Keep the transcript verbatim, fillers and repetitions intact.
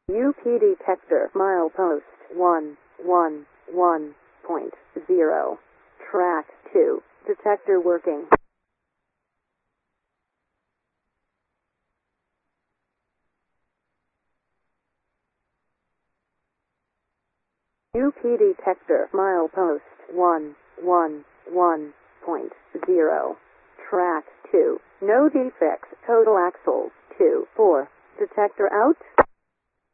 U P detector milepost one one one point zero. Track two. Detector working. U P detector milepost one one one point zero. Track two. No defects. Total axles two four. Detector out.